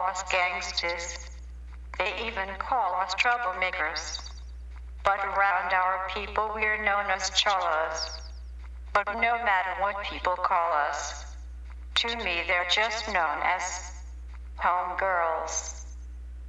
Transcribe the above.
us gangsters. They even call us troublemakers. But around our people we're known as cholas. But no matter what people call us, to me they're just known as homegirls.